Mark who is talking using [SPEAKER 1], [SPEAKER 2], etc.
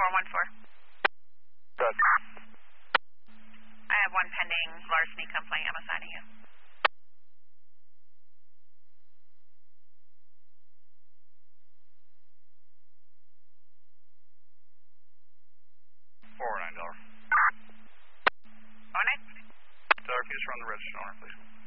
[SPEAKER 1] 414.
[SPEAKER 2] Good.
[SPEAKER 1] I have one pending larceny complaint. I'm assigning you.
[SPEAKER 2] $409.
[SPEAKER 1] $409?
[SPEAKER 2] Refuse from the registered owner, please.